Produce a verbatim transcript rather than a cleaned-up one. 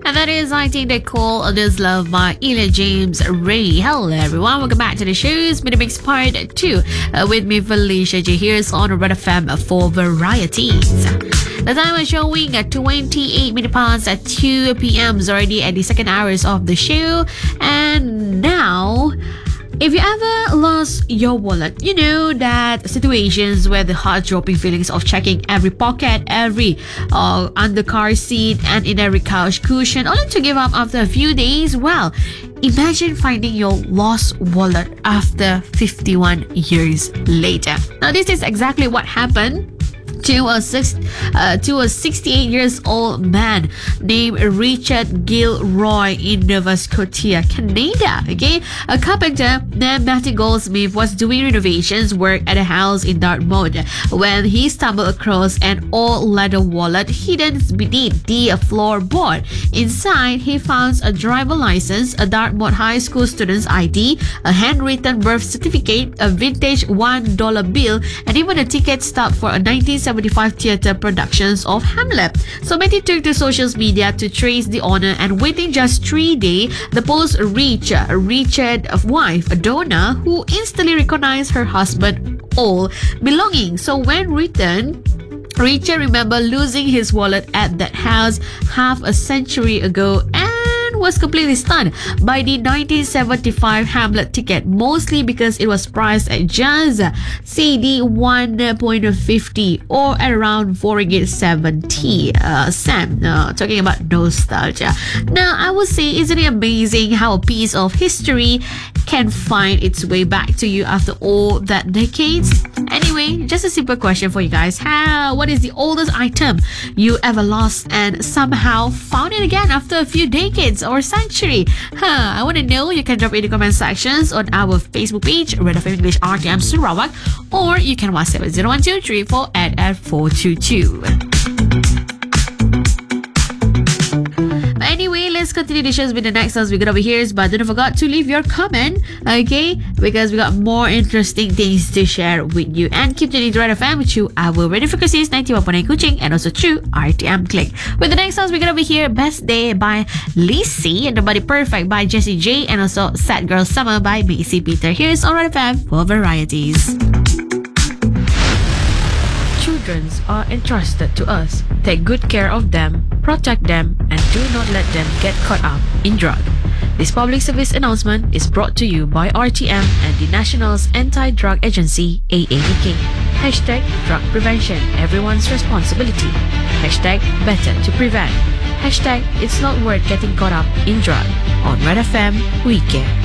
And that is I Think They Call This Love by Ella James Ray. Hello everyone, welcome back to the show's Mix Part two uh, with me Felicia J. Here's on Red F M for Varieties. The time is showing at twenty-eight minutes past at two p.m. already at the second hours of the show. And now, if you ever lost your wallet, you know that situations where the heart-dropping feelings of checking every pocket, every uh, under car seat, and in every couch cushion, only to give up after a few days. Well, imagine finding your lost wallet after fifty-one years later. Now, this is exactly what happened to a six, uh, to a sixty-eight years old man named Richard Gilroy in Nova Scotia, Canada. Okay, a carpenter named Matthew Goldsmith was doing renovations work at a house in Dartmouth when he stumbled across an old leather wallet hidden beneath the floorboard. Inside, he found a driver license, a Dartmouth High School student's I D, a handwritten birth certificate, a vintage one dollar bill, and even a ticket stub for a nineteen seventy-five theatre productions of Hamlet. So Matthew took to social media to trace the owner, and within just three days, the post reached Richard's wife, Donna, who instantly recognized her husband's old belongings. So when returned, Richard remembered losing his wallet at that house half a century ago and was completely stunned by the nineteen seventy-five Hamlet ticket, mostly because it was priced at just C D one point five zero or around four ringgit seventy. Uh, Sam, uh, talking about nostalgia. Now, I would say, isn't it amazing how a piece of history can find its way back to you after all that decades? Anyway, just a simple question for you guys. How? What is the oldest item you ever lost and somehow found it again after a few decades or century? Huh, I want to know. You can drop in the comment sections on our Facebook page, Red F M English R T M Sarawak, or you can WhatsApp at zero one two three four eight eight four two two. Anyway, let's continue the shows with the next songs we got over here. But don't forget to leave your comment, okay? Because we got more interesting things to share with you. And keep tuning to Red F M through our radio frequencies ninety-one point nine Kuching and also through R T M Click. With the next songs we got over here, Best Day by Lizzy and Nobody Perfect by Jessie J, and also Sad Girl Summer by Macy Peter. Here's on Red F M for Varieties. Children are entrusted to us. Take good care of them, protect them, and do not let them get caught up in drug. This public service announcement is brought to you by R T M and the National's Anti-Drug Agency, A A D K. Hashtag Drug Prevention, everyone's responsibility. Hashtag Better to Prevent. Hashtag It's Not Worth Getting Caught Up in Drug. On Red F M, we care.